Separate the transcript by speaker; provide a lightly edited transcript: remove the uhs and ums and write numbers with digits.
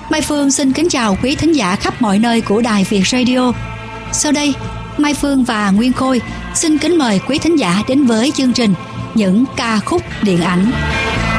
Speaker 1: Mai Phương xin kính chào quý thính giả khắp mọi nơi của Đài Việt Radio. Sau đây, Mai Phương và Nguyên Khôi xin kính mời quý thính giả đến với chương trình Những ca khúc điện ảnh.